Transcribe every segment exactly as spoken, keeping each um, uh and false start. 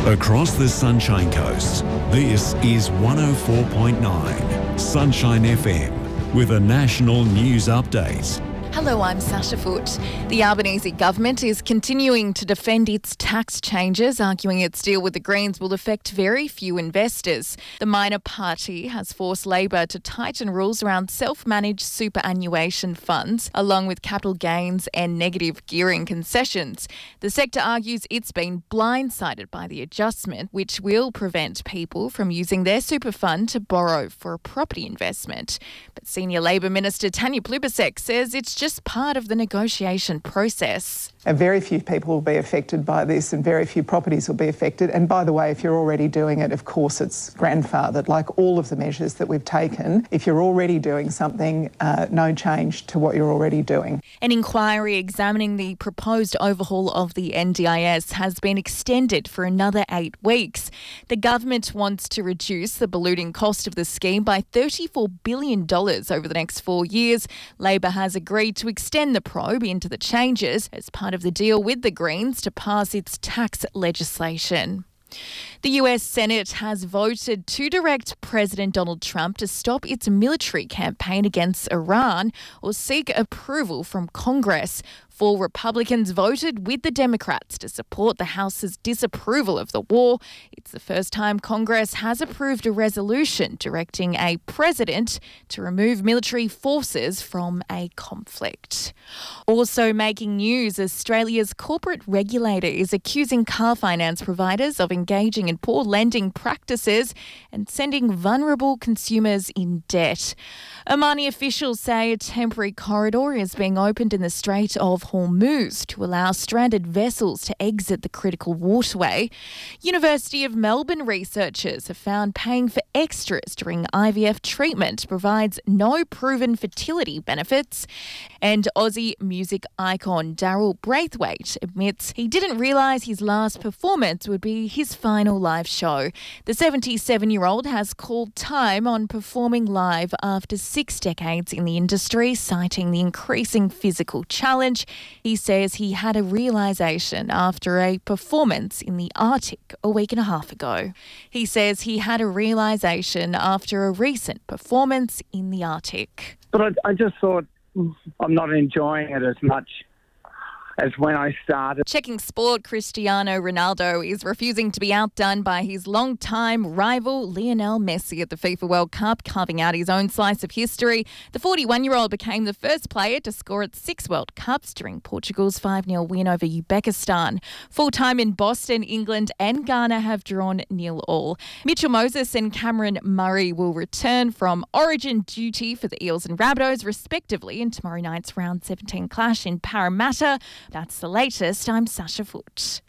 Across the Sunshine Coast, this is one oh four point nine Sunshine F M with a national news update. Hello, I'm Sasha Foote. The Albanese government is continuing to defend its tax changes, arguing its deal with the Greens will affect very few investors. The minor party has forced Labor to tighten rules around self-managed superannuation funds, along with capital gains and negative gearing concessions. The sector argues it's been blindsided by the adjustment, which will prevent people from using their super fund to borrow for a property investment. But Senior Labor Minister Tanya Plibersek says it's just part of the negotiation process. And very few people will be affected by this and very few properties will be affected. And by the way, if you're already doing it, of course it's grandfathered, like all of the measures that we've taken. If you're already doing something, uh, no change to what you're already doing. An inquiry examining the proposed overhaul of the N D I S has been extended for another eight weeks. The government wants to reduce the ballooning cost of the scheme by thirty-four billion dollars over the next four years. Labor has agreed to extend the probe into the changes as part of the deal with the Greens to pass its tax legislation. The U S Senate has voted to direct President Donald Trump to stop its military campaign against Iran or seek approval from Congress. Four Republicans voted with the Democrats to support the House's disapproval of the war. It's the first time Congress has approved a resolution directing a president to remove military forces from a conflict. Also making news, Australia's corporate regulator is accusing car finance providers of engaging in poor lending practices and sending vulnerable consumers in debt. Omani officials say a temporary corridor is being opened in the Strait of Hormuz to allow stranded vessels to exit the critical waterway. University of Melbourne researchers have found paying for extras during I V F treatment provides no proven fertility benefits. And Aussie music icon Daryl Braithwaite admits he didn't realise his last performance would be his final live show. The seventy-seven-year-old has called time on performing live after six decades in the industry, citing the increasing physical challenge. He says he had a realisation after a performance in the Arctic a week and a half ago. He says he had a realisation after a recent performance in the Arctic. But I, I just thought I'm not enjoying it as much as when I started. Checking sport, Cristiano Ronaldo is refusing to be outdone by his long-time rival Lionel Messi at the FIFA World Cup, carving out his own slice of history. The forty-one-year-old became the first player to score at six World Cups during Portugal's five nil win over Uzbekistan. Full-time in Boston, England and Ghana have drawn nil all. Mitchell Moses and Cameron Murray will return from Origin duty for the Eels and Rabbitohs, respectively, in tomorrow night's round seventeen clash in Parramatta. That's the latest. I'm Sasha Foote.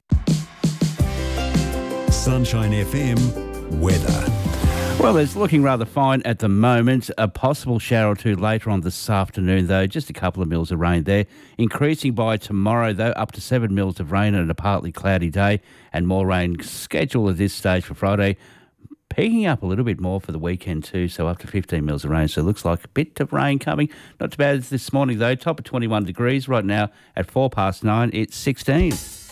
Sunshine F M weather. Well, it's looking rather fine at the moment. A possible shower or two later on this afternoon, though. Just a couple of mils of rain there. Increasing by tomorrow, though, up to seven mils of rain and a partly cloudy day. And more rain scheduled at this stage for Friday. Peaking up a little bit more for the weekend too, so up to fifteen mils of rain. So it looks like a bit of rain coming. Not too bad as this morning, though. Top of twenty-one degrees right now at four past nine. It's sixteen.